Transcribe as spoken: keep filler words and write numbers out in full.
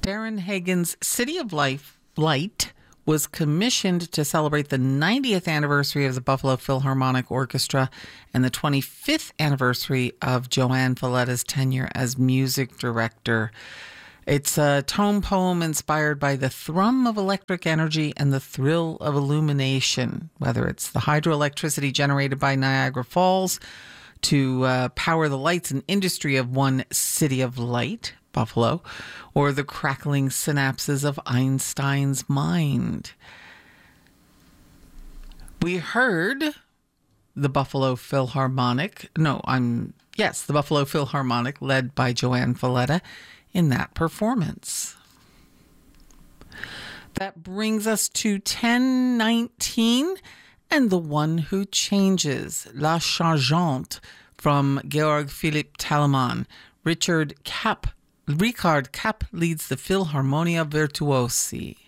Baron Hagen's City of Life Light was commissioned to celebrate the ninetieth anniversary of the Buffalo Philharmonic Orchestra and the twenty-fifth anniversary of Joanne Falletta's tenure as music director. It's a tone poem inspired by the thrum of electric energy and the thrill of illumination, whether it's the hydroelectricity generated by Niagara Falls to uh, power the lights and industry of one city of light, Buffalo, or the crackling synapses of Einstein's mind. We heard the Buffalo Philharmonic, no, I'm, yes, the Buffalo Philharmonic led by Joanne Falletta in that performance. That brings us to ten nineteen and The One Who Changes, La Changeante, from Georg Philipp Telemann. Richard Kapp, Richard Kapp leads the Philharmonia Virtuosi.